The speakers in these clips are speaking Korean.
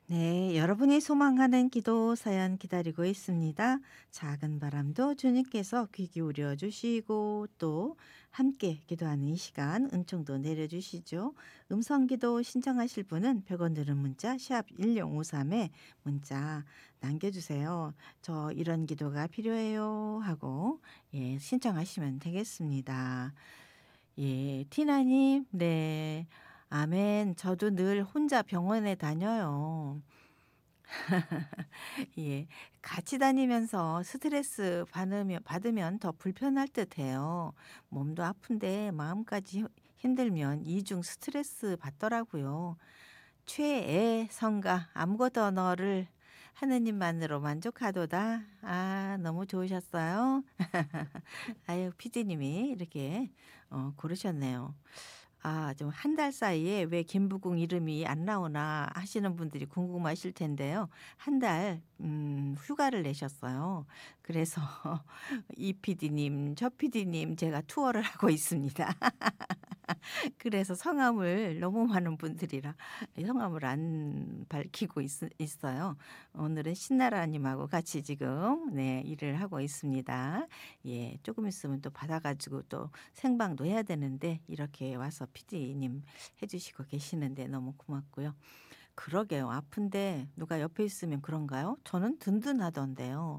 네, 여러분이 소망하는 기도 사연 기다리고 있습니다. 작은 바람도 주님께서 귀 기울여 주시고 또 함께 기도하는 이 시간 은총도 내려주시죠. 음성 기도 신청하실 분은 100원 드는 문자 샵 1053에 문자 남겨주세요. 저 이런 기도가 필요해요 하고 신청하시면 되겠습니다. 티나님, 네. 아멘. 저도 늘 혼자 병원에 다녀요. 예. 같이 다니면서 스트레스 받으면 더 불편할 듯해요. 몸도 아픈데 마음까지 힘들면 이중 스트레스 받더라고요. 최애 성가 아무것도 언어를 하느님만으로 만족하도다. 아, 너무 좋으셨어요. 아유, 피디님이 이렇게 고르셨네요. 아, 좀 한 달 사이에 왜 김부궁 이름이 안 나오나 하시는 분들이 궁금하실 텐데요. 한 달 휴가를 내셨어요. 그래서 이 PD님, 저 PD님 제가 투어를 하고 있습니다. 그래서 성함을 너무 많은 분들이라 성함을 안 밝히고 있어요. 오늘은 신나라 님하고 같이 지금 일을 하고 있습니다. 예. 조금 있으면 또 받아 가지고 또 생방도 해야 되는데 이렇게 와서 PD님 해 주시고 계시는데 너무 고맙고요. 그러게요. 아픈데 누가 옆에 있으면 그런가요? 저는 든든하던데요.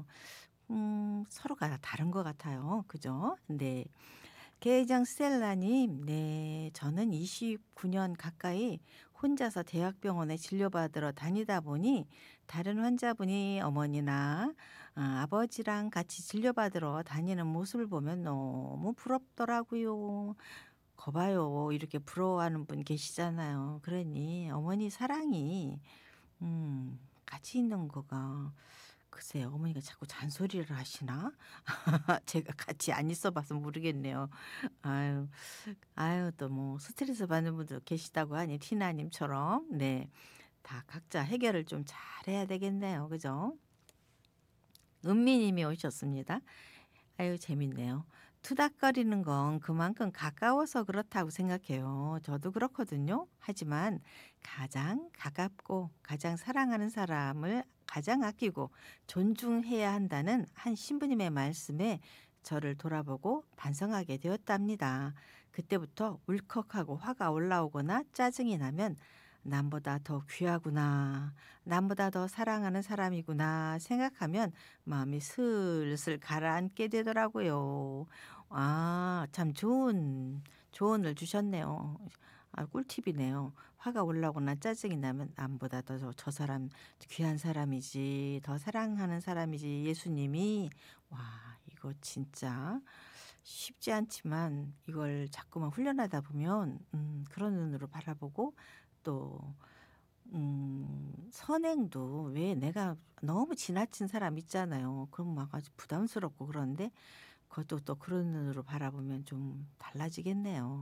서로가 다른 것 같아요. 그죠? 네. 계장 스텔라님, 네. 저는 29년 가까이 혼자서 대학병원에 진료받으러 다니다 보니 다른 환자분이 어머니나 아버지랑 같이 진료받으러 다니는 모습을 보면 너무 부럽더라고요. 거봐요. 이렇게 부러워하는 분 계시잖아요. 그러니 어머니 사랑이 같이 있는 거가 글쎄요. 어머니가 자꾸 잔소리를 하시나? 제가 같이 안 있어 봐서 모르겠네요. 아유. 아유, 또 뭐 스트레스 받는 분도 계시다고 하니 티나 님처럼 네. 다 각자 해결을 좀 잘해야 되겠네요. 그죠? 은미 님이 오셨습니다. 아유, 재밌네요. 투닥거리는 건 그만큼 가까워서 그렇다고 생각해요. 저도 그렇거든요. 하지만 가장 가깝고 가장 사랑하는 사람을 가장 아끼고 존중해야 한다는 한 신부님의 말씀에 저를 돌아보고 반성하게 되었답니다. 그때부터 울컥하고 화가 올라오거나 짜증이 나면 '남보다 더 귀하구나. 남보다 더 사랑하는 사람이구나.' 생각하면 마음이 슬슬 가라앉게 되더라고요. 아, 참 좋은 조언을 주셨네요. 아, 꿀팁이네요. 화가 올라오거나 짜증이 나면 '남보다 더 저 사람 귀한 사람이지. 더 사랑하는 사람이지 예수님이.' 와, 이거 진짜 쉽지 않지만 이걸 자꾸만 훈련하다 보면 그런 눈으로 바라보고 또 선행도 왜 내가 너무 지나친 사람 있잖아요. 그럼 막 아주 부담스럽고 그런데 그것도 또 그런 눈으로 바라보면 좀 달라지겠네요.